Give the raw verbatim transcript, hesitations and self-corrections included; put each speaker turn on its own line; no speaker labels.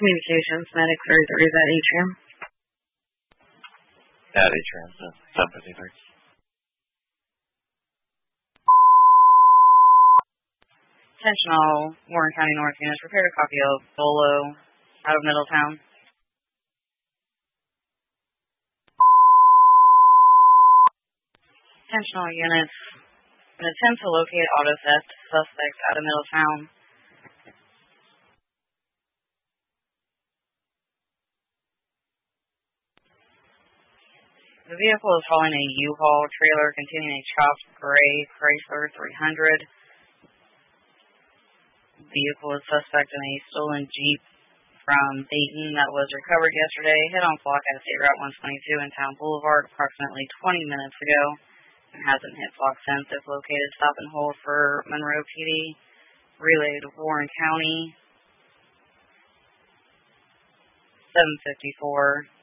Communications, Medic thirty-three, is that Atrium?
At Atrium, seven fifty-three.
Attention all Warren County North units, prepare a copy of Bolo out of Middletown. Attention all units, an attempt to locate auto theft suspects out of Middletown. The vehicle is hauling a U-Haul trailer containing a chopped gray Chrysler three hundred. The vehicle is suspect in a stolen Jeep from Dayton that was recovered yesterday. Hit on flock at State Route one twenty-two in Town Boulevard approximately twenty minutes ago and hasn't hit flock since. If located, stop and hold for Monroe P D. Relay to Warren County. seven fifty-four.